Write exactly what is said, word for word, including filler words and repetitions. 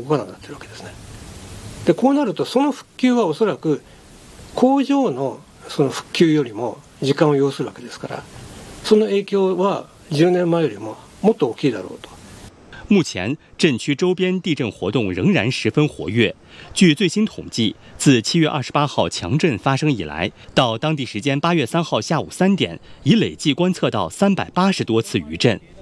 かなくなってるわけですね。でこうなるとその復旧はおそらく工場のその復旧よりも時間を要するわけですから、その影響はじゅうねんまえよりももっと大きいだろうと。 目前，震区周边地震活动仍然十分活跃。据最新统计，自七月二十八号强震发生以来，到当地时间八月三号下午三点，已累计观测到三百八十多次余震。